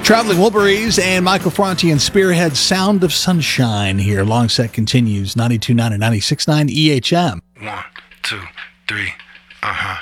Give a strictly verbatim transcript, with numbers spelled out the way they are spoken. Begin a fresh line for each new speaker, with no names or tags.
Traveling Wilburys and Michael Franti and Spearhead, Sound of Sunshine here. Long Set continues, ninety-two point nine and ninety-six point nine E H M.
One, two, three, uh-huh.